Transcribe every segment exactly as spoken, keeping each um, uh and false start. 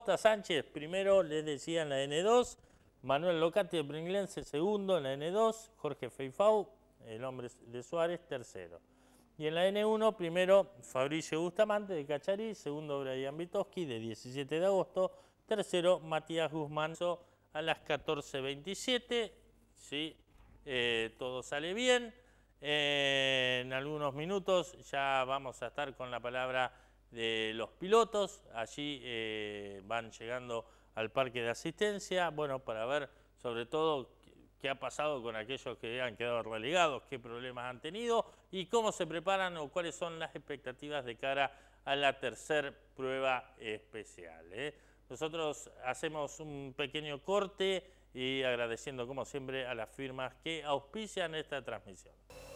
Sánchez primero, les decía, en la N dos, Manuel Locati de Pringlense segundo en la N dos, Jorge Feifau, el hombre de Suárez, tercero. Y en la N uno, primero Fabricio Bustamante de Cacharí, segundo Brian Vitoski de diecisiete de agosto, tercero Matías Guzmán a las catorce veintisiete, sí, eh, todo sale bien. Eh, en algunos minutos ya vamos a estar con la palabra de los pilotos, allí eh, van llegando al parque de asistencia, bueno, para ver sobre todo qué ha pasado con aquellos que han quedado relegados, qué problemas han tenido y cómo se preparan o cuáles son las expectativas de cara a la tercera prueba especial, ¿eh? Nosotros hacemos un pequeño corte y agradeciendo como siempre a las firmas que auspician esta transmisión.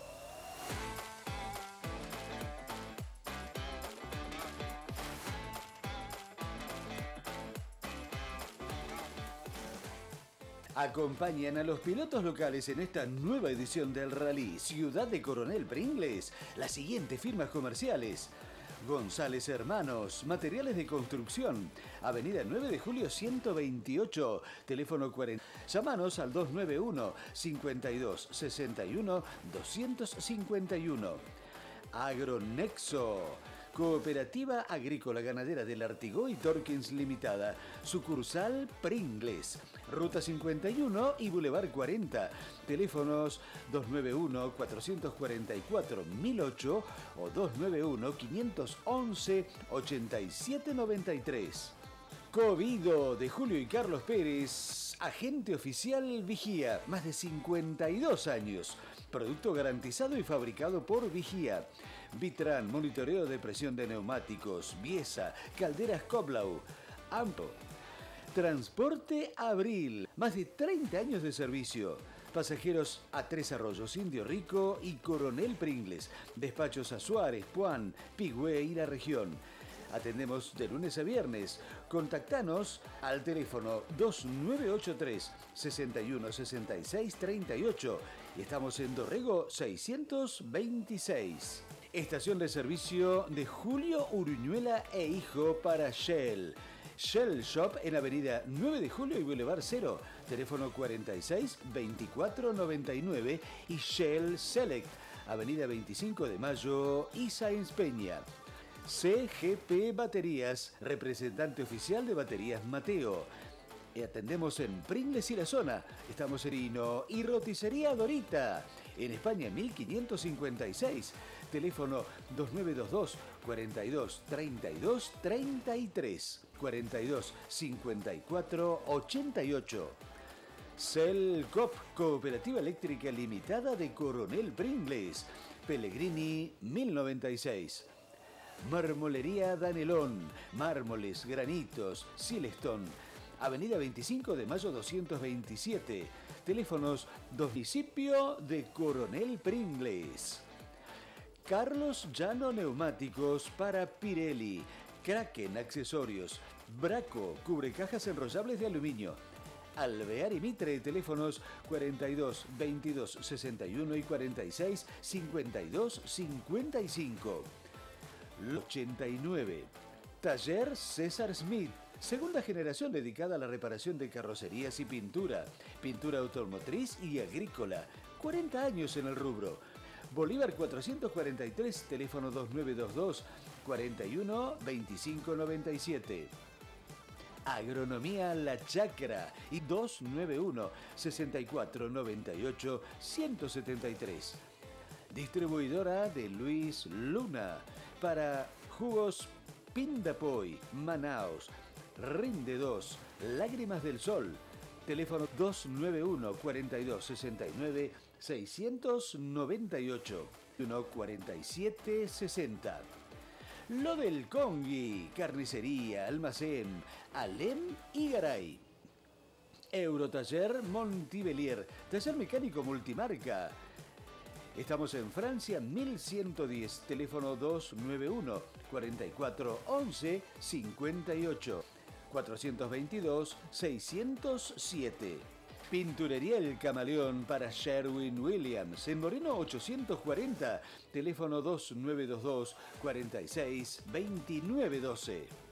Acompañan a los pilotos locales en esta nueva edición del Rally Ciudad de Coronel Pringles las siguientes firmas comerciales: González Hermanos, materiales de construcción, Avenida nueve de julio ciento veintiocho, teléfono cuarenta. Llámanos al dos nueve uno, cincuenta y dos, sesenta y uno, doscientos cincuenta y uno. Agronexo, Cooperativa Agrícola Ganadera del Artigó y Torkins Limitada, sucursal Pringles, Ruta cincuenta y uno y Boulevard cuarenta, teléfonos dos nueve uno, cuatrocientos cuarenta y cuatro, mil ocho o dos nueve uno, quinientos once, ochenta y siete noventa y tres. Covido de Julio y Carlos Pérez, agente oficial Vigía, más de cincuenta y dos años. Producto garantizado y fabricado por Vigía. Vitran, monitoreo de presión de neumáticos, Biesa, calderas Koblau, Ampo. Transporte Abril, más de treinta años de servicio. Pasajeros a Tres Arroyos, Indio Rico y Coronel Pringles. Despachos a Suárez, Puan, Pigüé y la región. Atendemos de lunes a viernes. Contactanos al teléfono dos nueve ocho tres, sesenta y uno, sesenta y seis, treinta y ocho y estamos en Dorrego seiscientos veintiséis. Estación de servicio de Julio Uruñuela e Hijo para Shell. Shell Shop en Avenida nueve de julio y Boulevard Cero, teléfono cuarenta y seis, veinticuatro noventa y nueve y Shell Select, Avenida veinticinco de mayo y Sáenz Peña. C G P Baterías, representante oficial de Baterías Mateo. Y atendemos en Pringles y la zona. Estamos en Hino y Roticería Dorita. En España mil quinientos cincuenta y seis. Teléfono dos nueve dos dos, cuarenta y dos, treinta y dos, treinta y tres. cuarenta y dos, cincuenta y cuatro, ochenta y ocho. Celcop, Cooperativa Eléctrica Limitada de Coronel Pringles. Pellegrini mil noventa y seis. Marmolería Danelón, mármoles, granitos, Silestone, Avenida veinticinco de mayo doscientos veintisiete, teléfonos domicilio de Coronel Pringles. Carlos Llano Neumáticos para Pirelli, Kraken Accesorios, Braco, cubrecajas enrollables de aluminio. Alvear y Mitre, teléfonos cuarenta y dos, veintidós, sesenta y uno y cuarenta y seis, cincuenta y dos, cincuenta y cinco. ochenta y nueve. Taller César Smith, segunda generación dedicada a la reparación de carrocerías y pintura, pintura automotriz y agrícola, cuarenta años en el rubro. Bolívar cuatrocientos cuarenta y tres, teléfono dos nueve dos dos, cuarenta y uno, veinticinco noventa y siete. Agronomía La Chacra y dos nueve uno, sesenta y cuatro noventa y ocho, ciento setenta y tres. Distribuidora de Luis Luna para jugos Pindapoy, Manaos, Rinde dos, Lágrimas del Sol, teléfono dos nueve uno, cuarenta y dos, sesenta y nueve, seiscientos noventa y ocho, uno cuarenta y siete, sesenta. Lo del Congui, carnicería, almacén, Alem y Garay. Eurotaller Montibelier, taller mecánico multimarca. Estamos en Francia mil ciento diez, teléfono dos nueve uno, cuarenta y cuatro, once, cincuenta y ocho, cuatrocientos veintidós, seiscientos siete. Pinturería El Camaleón para Sherwin Williams, en Moreno ochocientos cuarenta, teléfono dos nueve dos dos, cuarenta y seis, veintinueve doce.